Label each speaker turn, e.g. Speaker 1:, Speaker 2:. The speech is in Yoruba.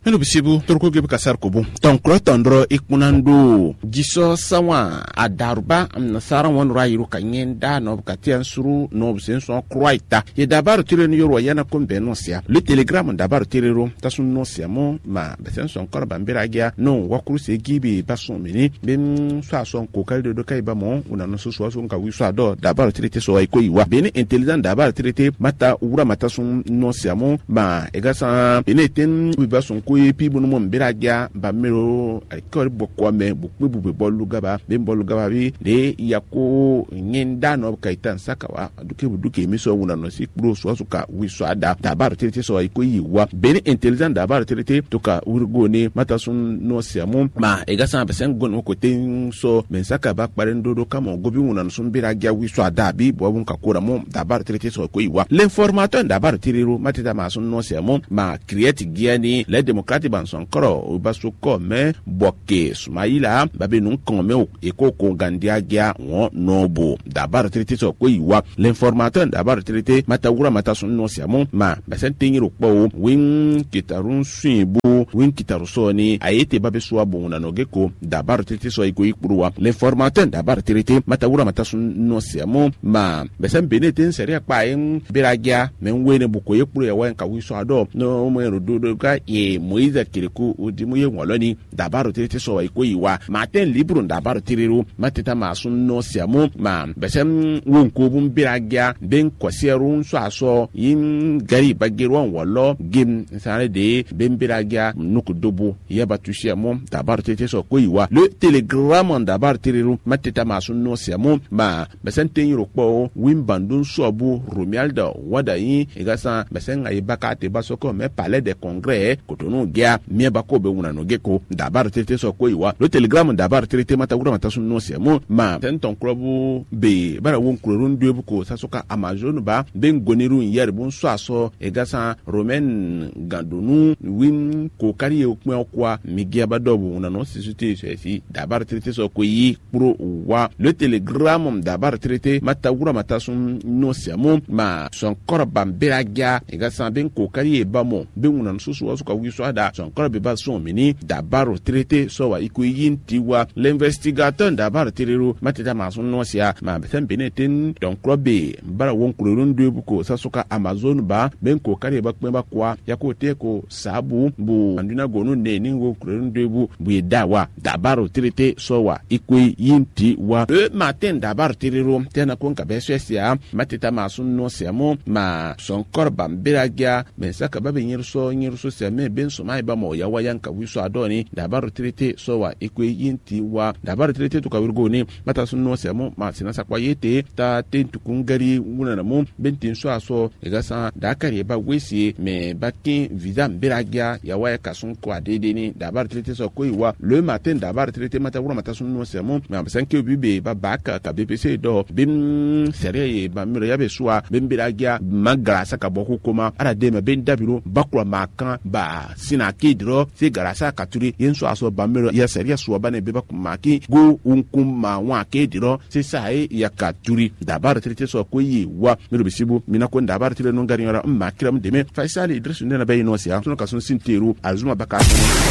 Speaker 1: Melo bisibu torko gebe kasar kubu. Tonkro tondro ikmunandu. Jiso sawa adaruba amnasara wan rayiru kanyenda no katian suru no senso kroita. Ye dabaru tire ni yorwa yana kombe no sia. Le telegram dabaru tire ro tasun no sia mo ma besenso nkora bambira gia no wakuru se gibi bason mini bem so ason kokal de kai ba mo una no so so nka wi so ado dabaru tire te so ay ko yiwa. Beni intelligent dabaru tire te mata ura mata sun no sia mo ma egasa beni ten wi bason ko yepi bunu mo mbira gia ba mero ko bokwa me bukwe bolu gaba bem bolu gaba bi de yako nyenda no kaitan sakawa duke miso una no si pro so ka wi so ada dabaru tire te so ay ko yiwa. Beni intelligent dabaru tire te to ka urgo ne mata sun no sia mo ma egasa besen gon ko ten so men saka ba parendo do kama gobi una no sun bira gia wi so ada bi bo bun ka kora mo dabaru tire te so ko yiwa. L'informateur dabaru tire ro matita ma sun no sia mo ma create gia ni les démocrates ban son koro baso ko me boke sumaila babe nun kon me e ko gandia gia won nobo dabaru tire te so ko yiwa. L'informateur dabaru tire te mata wura mata sun no sia mo ma besen tingiru po win kitarun suibu win kitaru so ni ayete babe so abuna no geko dabaru tire te so iko ikruwa. L'informateur dabaru tire te mata wura mata sun no sia mo ma besen beneten seria pa en biragia men wene buko yekuru ya wan ka wiso ado no mo rodo ka e Moiza Kiriku udimu ye ngoloni dabaru tire te so iko yiwa. Maten libru dabaru tire ro mateta ma sun no sia mo ma besen won ko bun biragia ben kwasierun so aso yin gari bagirwan wallo gim sare de ben biragia nuku dobo yaba tushia mo dabaru tire te so ko yiwa. Le telegram dabaru tire ro mateta ma sun no sia mo ma besen teniro po win bandun so bu Romualdo wada yin egasa besen ay bakate basoko me palais de congrès kotonu gea mi bako be wuna no geko dabaru tire te so ko yiwa. Le telegram dabaru tire te mata wura mata sun no sia mo ma tenton club be bara won kurun duebu ko sasoka Amazon ba ben goniru yer bun so aso egasa Romain Gandonu win ko kari okun okwa mi gea ba dobu wuna no sisute so fi dabaru tire te so ko yi pro wa. Le telegram dabaru tire te mata wura mata sun no sia mo ma son korba beragia egasa ben ko kari ba mo ben wuna no so ka wi so ada son korba ba so mini dabaru tire te so wa iko yintiwa. L'investigateur dabaru tire ro mateta ma sun no sia ma beten beneten don krobe bara won kurun duebu ko sasoka Amazon ba ben ko kare ba kwen ba kwa yako te ko sabu bu anduna gonu ne ni wo kurun duebu bu dawa dabaru tire te so wa iko yintiwa. Maten dabaru tire ro tena kon ka be sia mateta ma sun no sia mo ma son korba beragia ben saka ba be nyirso sia me ben so mai ba mo ya wayan ka wiso adoni dabaru tire te so wa iko yintiwa. Dabaru tire te to ka wirgo ni mata sun no sia mo ma sina sakwa yete ta tentu kungari wuna na mo bentin so aso egasa da kare ba wesi me bakin visa beragia ya waya ka sun ko adede ni dabaru tire te so ko yiwa. Le matin dabaru tire te mata wura mata sun no sia mo ma sanke bibe ba baka ka BPC do bim sere ba miro ya be suwa ben beragia magrasa ka boko koma ara de me ben dabiro bakwa makan ba sina kidro se garasa katuri yenso aso ba miro ya sere suwa bane be bakumaki go unkum ma wa kediro se sai ya katuri dabaru tire te so ko yi wa miro bisibu mina ko dabaru tire no ngari yara makira mdeme Faisal Idris ndena be no sia so ka sun sinteru azuma baka